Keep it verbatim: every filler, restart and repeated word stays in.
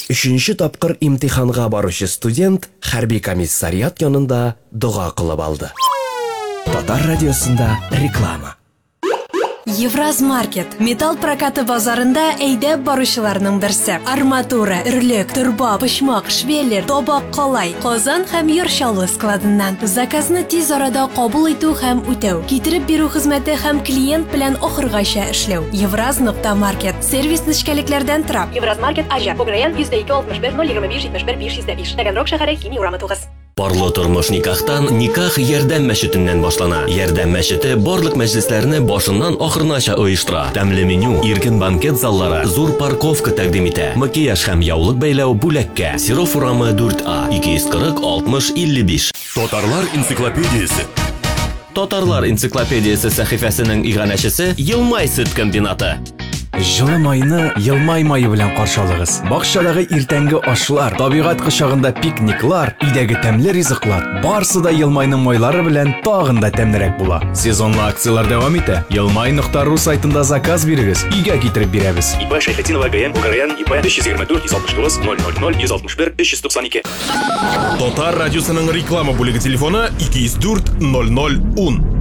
Үшінші тапқыр имтиханға барушы студент хәрби комиссариат янында дұға қылып алды. Татар радиосында реклама. Евразмаркет. Металл прокаты базарында әйдәп баручыларның берсе. Арматура, үрлек, турба, пычмак, швеллер, табак, калай, Казан һәм Йорчалы складыннан. Заказны тиз арада кабул итү һәм үтәү. Китереп бирү хезмәте һәм клиент белән ахыргача эшләү. Евраз.маркет. Сервис нечкәлекләрдән тора. Евразмаркет Ажа. Буграен йөз ике алтмыш бер ноль егерме биш җитмеш бер биш йөз биш. Таганрог шәһәре Кими урамы тугыз. Парлы тормыш никахтан Никах ярдәм мәчетеннән башлана. Ярдәм мәчете барлык мәҗлесләрне башыннан ахырынача оештыра. Тәмле меню, иркен банкет заллары, зур парковка тәкъдим итә. Макияж һәм яулык бәйләү бүләккә. Серов урамы дүрт А, ике йөз кырык алтмыш илле биш. Татарлар энциклопедиясе. Татарлар энциклопедиясе сәхифәсенең иганәчесе Елмай сөт комбинаты. Жылы майны Елмай майы белән каршылыгыз. Бакчадагы иртәнге ашлар, табигать кочагында пикниклар, өйдәге тәмле ризыклар, барысы да Елмайның майлары белән тагын да тәмлерәк була. Сезонлы акциялар дәвам итә. елмай нокта ру сайтында заказ бирегез, өйгә китереп бирәбез. ИП Шәйхетдинова ГМ Буграен ИП өч йөз егерме дүрт йөз алтмыш тугыз ноль ноль ноль йөз алтмыш бер өч йөз туксан ике. Татар радиосының реклама бүлеге телефоны ике йөз дүрт ноль ноль ун.